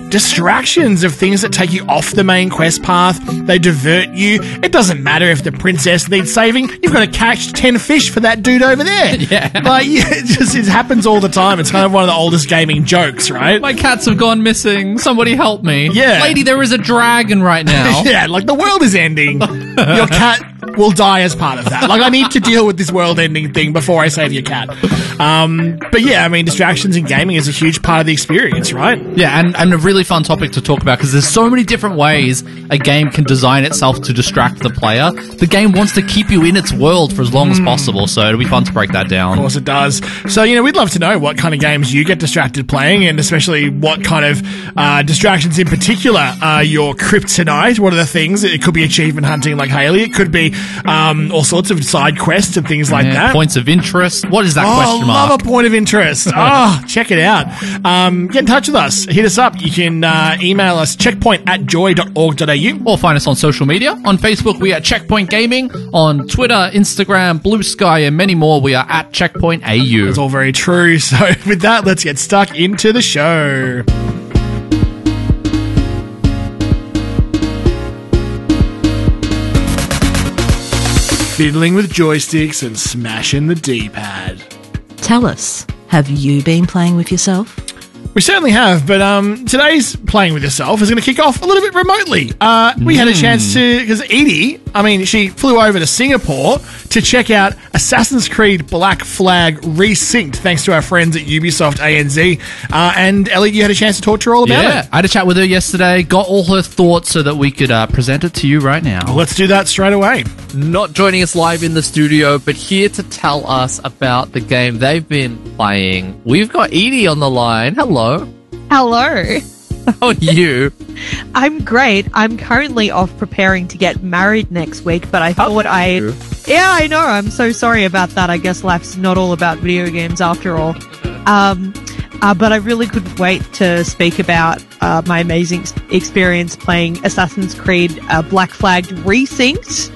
distractions of things that take you off the main quest path. They divert you. It doesn't matter if the princess needs saving. You've got to catch 10 fish for that dude over there. Yeah. Like, it happens all the time. It's kind of one of the oldest gaming jokes, right? My cats have gone missing. Somebody help me. Yeah. Lady, there is a dragon right now. Yeah, like the world is ending. Your cat will die as part of that. Like, I need to deal with this world-ending thing before I save your cat. But yeah, I mean, distractions in gaming is a huge part of the experience, right? Yeah, and a really fun topic to talk about because there's so many different ways a game can design itself to distract the player. The game wants to keep you in its world for as long as possible, so it'll be fun to break that down. Of course it does. So, we'd love to know what kind of games you get distracted playing, and especially what kind of distractions in particular are your kryptonite. What are the things? It could be achievement hunting like Haley. It could be all sorts of side quests and things like that. Points of interest. What is that question mark? Love a point of interest. Check it out. Get in touch with us. Hit us up. You can email us checkpoint@joy.org.au or find us on social media. On Facebook, we are Checkpoint Gaming. On Twitter, Instagram, Blue Sky, and many more, we are at Checkpoint AU. It's all very true. So with that, let's get stuck into the show. Fiddling with joysticks and smashing the D-pad. Tell us, have you been playing with yourself? We certainly have, but today's Playing With Yourself is going to kick off a little bit remotely. We had a chance to, because Edie, she flew over to Singapore to check out Assassin's Creed Black Flag Resynced, thanks to our friends at Ubisoft ANZ. And Ellie, you had a chance to talk to her all about it. Yeah, I had a chat with her yesterday, got all her thoughts so that we could present it to you right now. Well, let's do that straight away. Not joining us live in the studio, but here to tell us about the game they've been playing. We've got Edie on the line. Hello. Hello. How are you? I'm great. I'm currently off preparing to get married next week, but I thought Yeah, I know. I'm so sorry about that. I guess life's not all about video games after all. But I really couldn't wait to speak about my amazing experience playing Assassin's Creed Black Flag Resynced.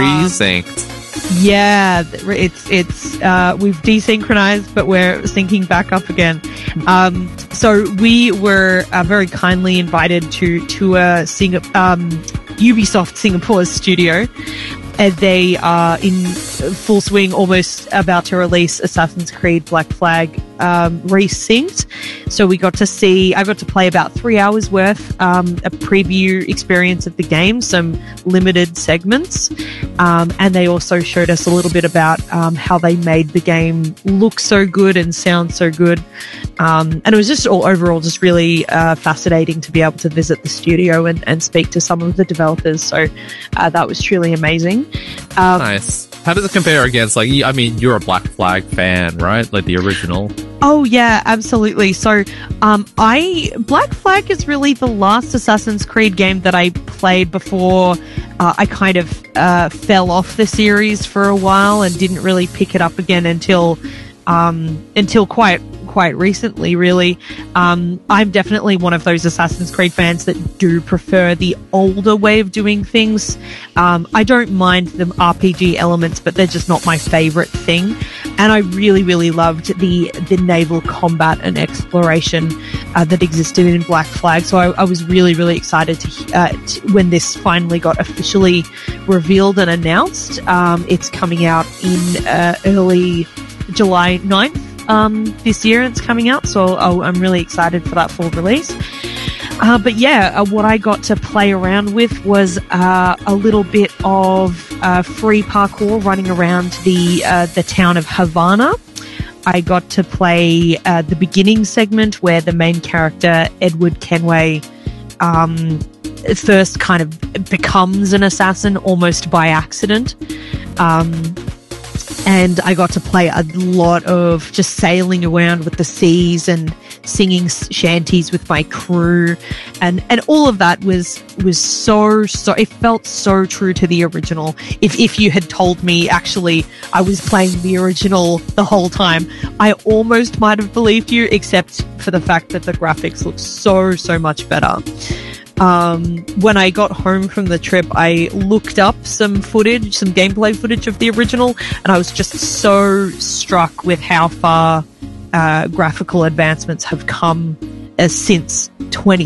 Yeah, it's we've desynchronized, but we're syncing back up again. So we were very kindly invited to tour Ubisoft Singapore's studio. And they are in full swing, almost about to release Assassin's Creed Black Flag Resynced. So I got to play about 3 hours worth, a preview experience of the game, some limited segments. And they also showed us a little bit about how they made the game look so good and sound so good. And it was just overall just really fascinating to be able to visit the studio and speak to some of the developers. So that was truly amazing. Nice. How does it compare against, you're a Black Flag fan, right? Like the original. Oh, yeah, absolutely. So, Black Flag is really the last Assassin's Creed game that I played before I kind of fell off the series for a while and didn't really pick it up again until quite recently, really. I'm definitely one of those Assassin's Creed fans that do prefer the older way of doing things. I don't mind the RPG elements, but they're just not my favorite thing. And I really, really loved the naval combat and exploration that existed in Black Flag. So I was really, really excited to when this finally got officially revealed and announced. It's coming out in early July 9th. This year it's coming out, so I'm really excited for that full release. But yeah, what I got to play around with was a little bit of free parkour running around the town of Havana. I got to play the beginning segment where the main character, Edward Kenway, first kind of becomes an assassin almost by accident. And I got to play a lot of just sailing around with the seas and singing shanties with my crew. And all of that was so, it felt so true to the original. If you had told me, actually, I was playing the original the whole time, I almost might have believed you, except for the fact that the graphics look so much better. When I got home from the trip, I looked up some gameplay footage of the original, and I was just so struck with how far graphical advancements have come since